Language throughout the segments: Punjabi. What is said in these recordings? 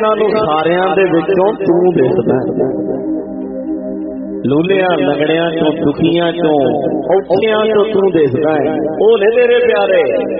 ਇਹਨਾਂ ਨੂੰ ਸਾਰਿਆਂ ਦੇ ਵਿੱਚੋਂ ਤੂੰ ਦਿਸਦਾ। ਲੂਲਿਆਂ ਲੰਗੜਿਆਂ ਚੋਂ, ਦੁਖੀਆਂ ਚੋਂ, ਔਖਿਆਂ ਚੋਂ ਤੂੰ ਦਿਸਦਾ ਹੈ। ਉਹ ਨੇ ਤੇਰੇ ਪਿਆਰੇ,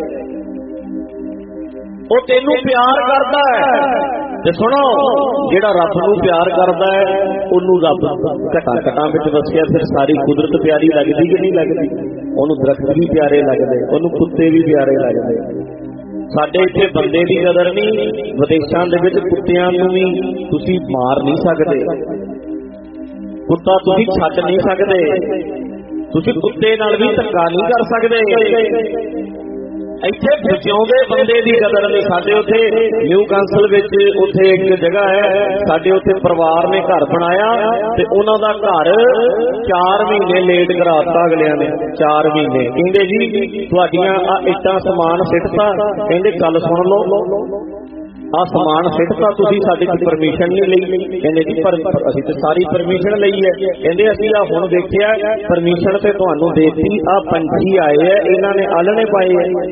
ਉਹ ਤੈਨੂੰ ਪਿਆਰ ਕਰਦਾ ਹੈ। ਤੇ ਸੁਣੋ, ਜਿਹੜਾ ਰੱਬ ਨੂੰ ਪਿਆਰ ਕਰਦਾ ਹੈ ਉਹਨੂੰ ਰੱਬ ਘਟਾਂ ਘਟਾਂ ਵਿੱਚ ਵਸਿਆ ਫਿਰ ਸਾਰੀ ਕੁਦਰਤ ਪਿਆਰੀ ਲੱਗਦੀ ਕਿ ਨਹੀਂ ਲੱਗਦੀ? ਉਹਨੂੰ ਦਰਖਤ ਵੀ ਪਿਆਰੇ ਲੱਗਦੇ, ਉਹਨੂੰ ਕੁੱਤੇ ਵੀ ਪਿਆਰੇ ਲੱਗਦੇ। ਸਾਡੇ ਇੱਥੇ ਬੰਦੇ ਦੀ ਕਦਰ ਨਹੀਂ, ਵਿਦੇਸ਼ਾਂ ਦੇ ਵਿੱਚ ਕੁੱਤਿਆਂ ਨੂੰ ਵੀ ਤੁਸੀਂ ਮਾਰ ਨਹੀਂ ਸਕਦੇ, ਕੁੱਤਾ ਤੁਸੀਂ ਛੱਡ ਨਹੀਂ ਸਕਦੇ, ਤੁਸੀਂ ਕੁੱਤੇ ਨਾਲ ਵੀ ਧੱਕਾ ਨਹੀਂ ਕਰ ਸਕਦੇ। ਇੱਥੇ ਬਚਾਉਂਦੇ ਬੰਦੇ ਦੀ ਕਦਰ ਨਹੀਂ। ਸਾਡੇ ਉੱਥੇ ਨਿਊ ਕਾਉਂਸਲ ਵਿੱਚ ਉੱਥੇ ਇੱਕ ਜਗ੍ਹਾ ਹੈ, ਸਾਡੇ ਉੱਥੇ ਪਰਿਵਾਰ ਨੇ ਘਰ ਬਣਾਇਆ ਤੇ ਉਹਨਾਂ ਦਾ ਘਰ 4 ਮਹੀਨੇ ਲੇਟ ਕਰਾਤਾ ਅਗਲਿਆਂ ਨੇ। 4 ਮਹੀਨੇ ਕਹਿੰਦੇ ਜੀ ਤੁਹਾਡੀਆਂ ਆ ਇੱਟਾਂ ਸਮਾਨ ਸਿੱਟਤਾ, ਕਹਿੰਦੇ ਗੱਲ ਸੁਣ ਲਓ, ਆ ਸਮਾਨ ਸਿੱਟਤਾ ਤੁਸੀਂ, ਸਾਡੇ ਕੋਲ ਪਰਮਿਸ਼ਨ ਨਹੀਂ ਲਈ। ਕਹਿੰਦੇ ਜੀ ਪਰ ਅਸੀਂ ਤੇ ਸਾਰੀ ਪਰਮਿਸ਼ਨ ਲਈ ਹੈ। ਕਹਿੰਦੇ ਅਸੀਂ ਆ ਹੁਣ ਦੇਖਿਆ ਪਰਮਿਸ਼ਨ ਤੇ ਤੁਹਾਨੂੰ ਦੇਤੀ, ਆ ਪੰਛੀ ਆਏ ਹੈ ਇਹਨਾਂ ਨੇ ਆਲਣੇ ਪਾਏ ਹੈ,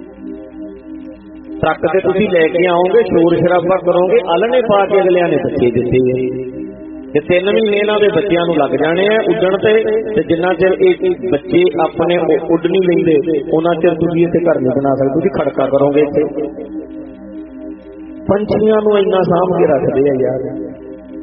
ਟਰੱਕ ਤੇ ਤੁਸੀਂ ਲੈ ਕੇ ਆਓਗੇ, ਸ਼ੋਰ ਸ਼ਰਾਬਾ ਕਰੋਗੇ, ਆਲਣੇ ਪਾ ਕੇ ਅਗਲਿਆਂ ਨੇ ਬੱਚੇ ਦਿੱਤੇ ਹੈ। ਤੇ 3 ਮਹੀਨੇ ਇਹਨਾਂ ਦੇ ਬੱਚਿਆਂ ਨੂੰ ਲੱਗ ਜਾਣੇ ਆ ਉੱਡਣ ਤੇ ਜਿੰਨਾ ਚਿਰ ਇਹ ਬੱਚੇ ਆਪਣੇ ਉੱਡ ਨਹੀਂ ਲੈਂਦੇ ਉਹਨਾਂ ਚਿਰ ਤੁਸੀਂ ਇੱਥੇ ਘਰ ਨਹੀਂ ਬਣਾ ਸਕਦੇ, ਤੁਸੀਂ ਖੜਕਾ ਕਰੋਗੇ ਇੱਥੇ। ਪੰਛੀਆਂ ਨੂੰ ਇੰਨਾ ਸਾਂਭ ਕੇ ਰੱਖਦੇ ਆ ਯਾਰ।